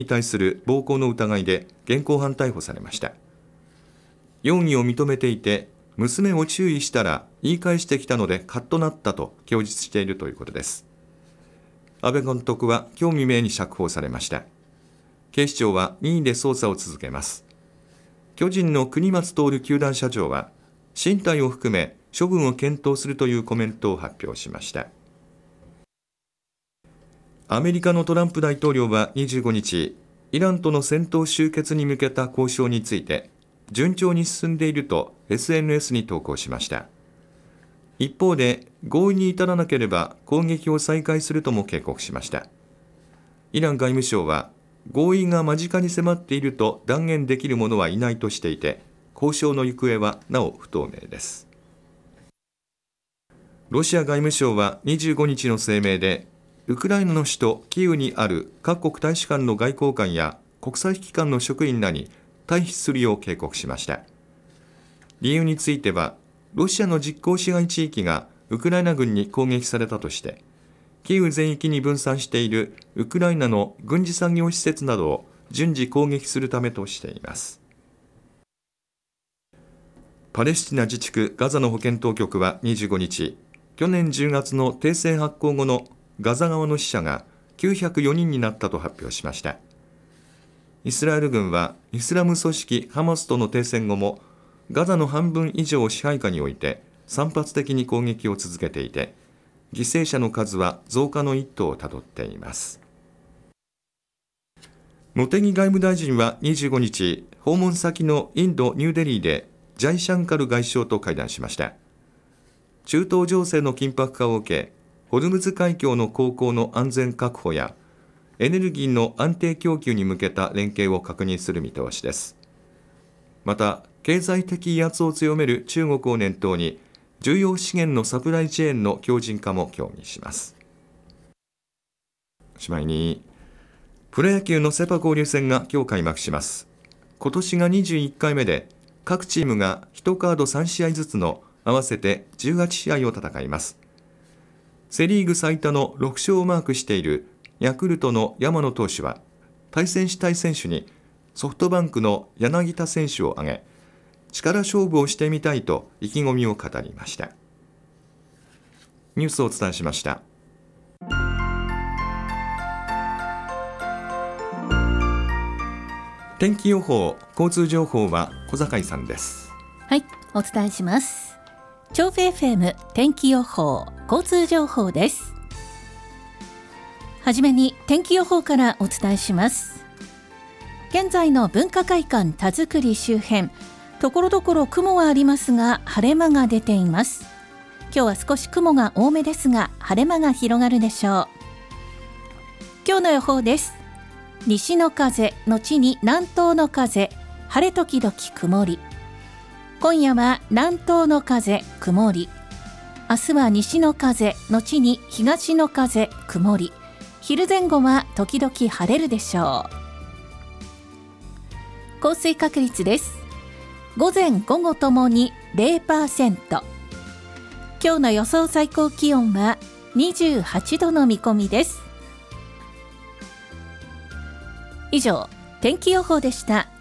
に対する暴行の疑いで現行犯逮捕されました。容疑を認めていて、娘を注意したら言い返してきたのでカッとなったと供述しているということです。阿部監督は今日未明に釈放されました。警視庁は任意で捜査を続けます。巨人の國松徹球団社長は、進退を含め処分を検討するというコメントを発表しました。アメリカのトランプ大統領は25日、イランとの戦闘終結に向けた交渉について、順調に進んでいると SNS に投稿しました。一方で、合意に至らなければ攻撃を再開するとも警告しました。イラン外務省は、合意が間近に迫っていると断言できる者はいないとしていて、交渉の行方はなお不透明です。ロシア外務省は25日の声明で、ウクライナの首都キーウにある各国大使館の外交官や国際機関の職員らに退避するよう警告しました。理由については、ロシアの実効支配地域がウクライナ軍に攻撃されたとして、キーウ全域に分散しているウクライナの軍事産業施設などを順次攻撃するためとしています。パレスチナ自治区ガザの保健当局は25日、去年10月の停戦発効後のガザ側の死者が904人になったと発表しました。イスラエル軍はイスラム組織ハマスとの停戦後もガザの半分以上を支配下に置いて散発的に攻撃を続けていて、犠牲者の数は増加の一途をたどっています。茂木外務大臣は25日、訪問先のインド・ニューデリーでジャイシャンカル外相と会談しました。中東情勢の緊迫化を受け、ホルムズ海峡の航行の安全確保やエネルギーの安定供給に向けた連携を確認する見通しです。また、経済的威圧を強める中国を念頭に、重要資源のサプライチェーンの強靭化も協議します。おしまいに、プロ野球のセパ交流戦が今日開幕します。今年が21回目で、各チームが1カード3試合ずつの合わせて18試合を戦います。セリーグ最多の6勝をマークしているヤクルトの山野投手は、対戦したい選手にソフトバンクの柳田選手を挙げ、力勝負をしてみたいと意気込みを語りました。ニュースをお伝えしました。天気予報、交通情報は小坂さんです。 はい、お伝えします。調布 FM 天気予報、交通情報です。はじめに天気予報からお伝えします。現在の文化会館田作周辺、ところどころ雲はありますが晴れ間が出ています。今日は少し雲が多めですが晴れ間が広がるでしょう。今日の予報です。西の風後に南東の風、晴れ時々曇り。今夜は南東の風曇り、明日は西の風後に東の風曇り、昼前後は時々晴れるでしょう。降水確率です。午前午後ともに 0%。 今日の予想最高気温は28度の見込みです。以上、天気予報でした。